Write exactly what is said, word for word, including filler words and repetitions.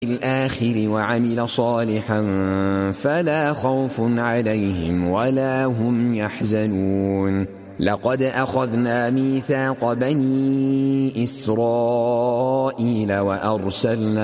الآخر وعمل صالحا فلا خوف عليهم ولا هم يحزنون. لقد أخذنا ميثاق بني إسرائيل وأرسلنا